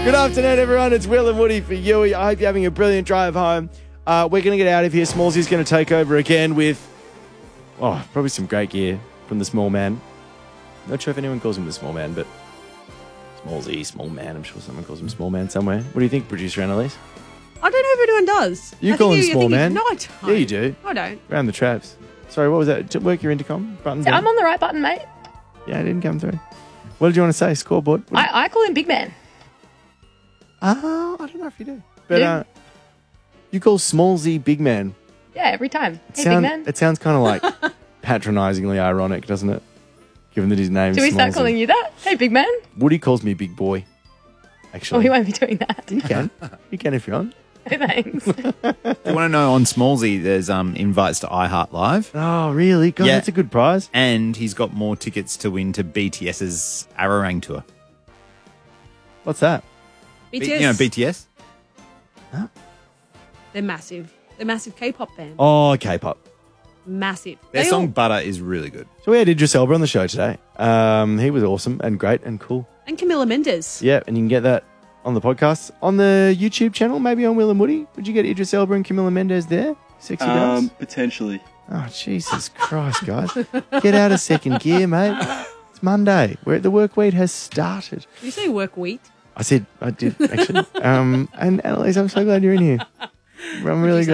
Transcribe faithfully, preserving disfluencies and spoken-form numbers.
Good afternoon, everyone. It's Will and Woody for Yui. I hope you're having a brilliant drive home. Uh, we're going to get out of here. Smallsy's going to take over again with, oh, probably some great gear from the small man. Not sure if anyone calls him the small man, but Smallsy, small man. I'm sure someone calls him small man somewhere. What do you think, producer Annalise? I don't know if anyone does. You I call him think you- I small think you- man? No, I don't. Yeah, you do. I don't. Around the traps. Sorry, what was that? Did- Work your intercom buttons. Yeah, on? I'm on the right button, mate. Yeah, it didn't come through. What did you want to say? Scoreboard? What did- I, I call him Big Man. Oh, I don't know if you do. But Do? uh, you call Smallsy big man. Yeah, every time. It, Hey, sound- Big Man. it sounds kind of like patronisingly ironic, doesn't it? Given that his name's Do we start Smallsy. calling you that? Hey, Big Man. Woody calls me big boy. Oh, Actually, he won't be doing that. you can. You can if you want. Thanks. If you want to know, on Smallsy, there's um, invites to iHeart Live, Oh, really? God, Yeah. that's a good prize. and he's got more tickets to win to BTS's Ararang tour. What's that? B B- T S. You know B T S? They're massive. They're massive K-pop band. Oh, K-pop. Massive. Their They song all- Butter is really good. So we had Idris Elba on the show today. Um, he was awesome and great and cool. and Camila Mendes. Yeah, and you can get that on the podcast. On the YouTube channel, maybe on Will and Woody. Would you get Idris Elba and Camila Mendes there? Sexy Um, girls? potentially. Oh, Jesus Christ, guys. Get out of second gear, mate. It's Monday. Where the work week has started. Did you say work wheat? I said, I did, actually. um, and Annalise, I'm so glad you're in here. I'm really